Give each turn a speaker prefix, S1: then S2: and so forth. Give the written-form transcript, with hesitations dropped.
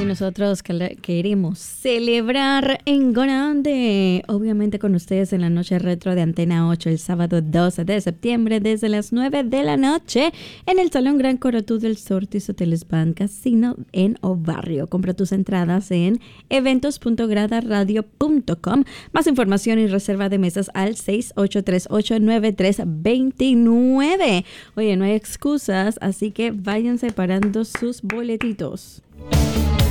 S1: Y nosotros queremos celebrar en grande, obviamente con ustedes en la noche retro de Antena 8 el sábado 12 de septiembre desde las 9 de la noche en el Salón Gran Corotú del Sortis Hoteles Band Casino en Obarrio. Compra tus entradas en eventos.gradaradio.com. Más información y reserva de mesas al 68389329. Oye, no hay excusas, así que vayan separando sus boletitos.